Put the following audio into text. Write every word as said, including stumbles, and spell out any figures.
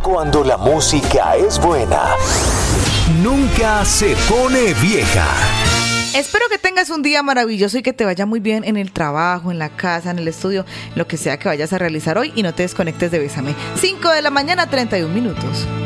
Cuando la música es buena, nunca se pone vieja. Espero que tengas un día maravilloso y que te vaya muy bien en el trabajo, en la casa, en el estudio, lo que sea que vayas a realizar hoy, y no te desconectes de Bésame. cinco de la mañana, treinta y un minutos.